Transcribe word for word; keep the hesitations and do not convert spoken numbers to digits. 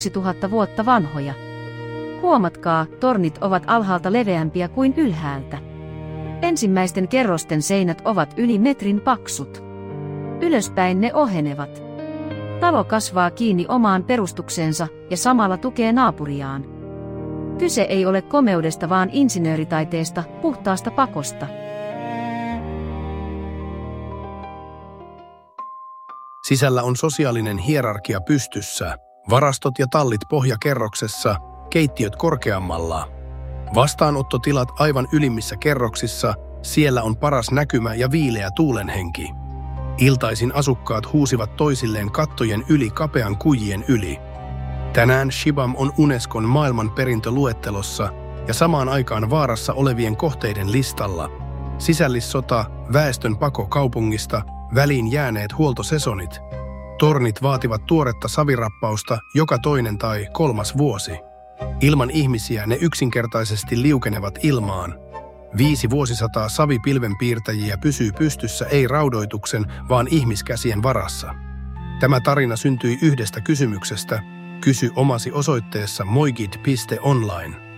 tuhatta vuotta vanhoja. Huomatkaa, tornit ovat alhaalta leveämpiä kuin ylhäältä. Ensimmäisten kerrosten seinät ovat yli metrin paksut. Ylöspäin ne ohenevat. Talo kasvaa kiinni omaan perustukseensa ja samalla tukee naapuriaan. Kyse ei ole komeudesta vaan insinööritaiteesta, puhtaasta pakosta. Sisällä on sosiaalinen hierarkia pystyssä, varastot ja tallit pohjakerroksessa, keittiöt korkeammalla. Vastaanottotilat aivan ylimmissä kerroksissa, siellä on paras näkymä ja viileä tuulenhenki. Iltaisin asukkaat huusivat toisilleen kattojen yli kapean kujien yli. Tänään Shibam on Unescon maailmanperintöluettelossa ja samaan aikaan vaarassa olevien kohteiden listalla. Sisällissota, väestön pako kaupungista, väliin jääneet huoltosesonit. Tornit vaativat tuoretta savirappausta joka toinen tai kolmas vuosi. Ilman ihmisiä ne yksinkertaisesti liukenevat ilmaan. Viisi vuosisataa savipilvenpiirtäjiä pysyy pystyssä ei raudoituksen, vaan ihmiskäsien varassa. Tämä tarina syntyi yhdestä kysymyksestä. Kysy omasi osoitteessa moigid piste online.